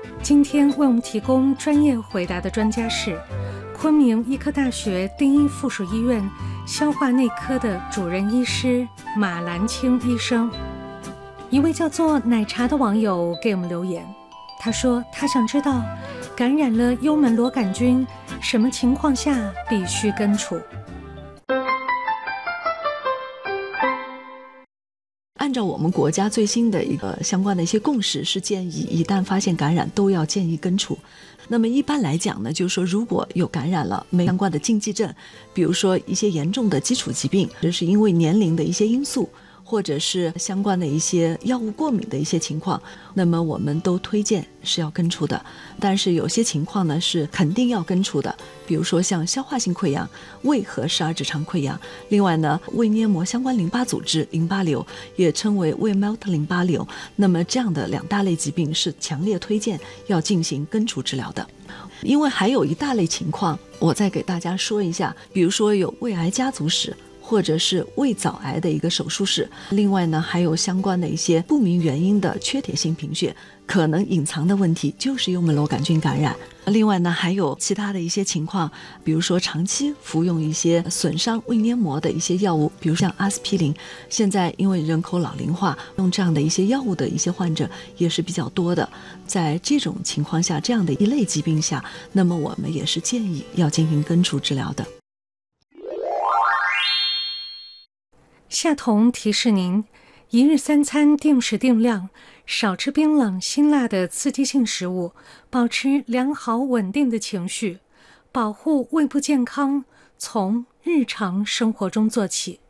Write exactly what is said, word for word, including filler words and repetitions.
今天为我们提供专业回答的专家是昆明医科大学第一附属医院消化内科的主任医师马兰青医生。一位叫做奶茶的网友给我们留言，他说他想知道感染了幽门螺杆菌什么情况下必须根除。 按照我们国家最新的一个相关的一些共识，是建议一旦发现感染都要建议根除。那么一般来讲呢，就是说如果有感染了没相关的禁忌症，比如说一些严重的基础疾病，这是因为年龄的一些因素，或者是相关的一些药物过敏的一些情况，那么我们都推荐是要根除的。但是有些情况呢是肯定要根除的，比如说像消化性溃疡、胃和十二指肠溃疡，另外呢胃黏膜相关淋巴组织淋巴瘤也称为胃 melt 淋巴瘤，那么这样的两大类疾病是强烈推荐要进行根除治疗的。因为还有一大类情况我再给大家说一下，比如说有胃癌家族史，或者是胃早癌的一个手术史，另外呢还有相关的一些不明原因的缺铁性贫血，可能隐藏的问题就是幽门螺杆菌感染。另外呢还有其他的一些情况，比如说长期服用一些损伤胃黏膜的一些药物，比如像阿司匹林，现在因为人口老龄化，用这样的一些药物的一些患者也是比较多的。在这种情况下，这样的一类疾病下，那么我们也是建议要进行根除治疗的。 夏彤提示您，一日三餐定时定量，少吃冰冷辛辣的刺激性食物，保持良好稳定的情绪，保护胃部健康，从日常生活中做起。